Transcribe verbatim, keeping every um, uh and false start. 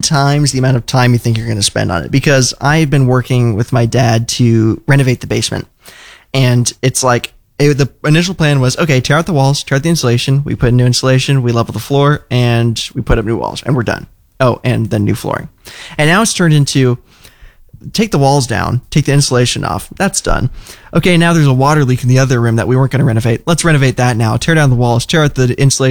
times the amount of time you think you're going to spend on it, because I've been working with my dad to renovate the basement. And it's like, it, the initial plan was, okay, tear out the walls, tear out the insulation. We put in new insulation, we level the floor, and we put up new walls, and we're done. Oh, and then new flooring. And now it's turned into, take the walls down, take the insulation off. That's done. Okay, now there's a water leak in the other room that we weren't going to renovate. Let's renovate that now. Tear down the walls, tear out the insulation.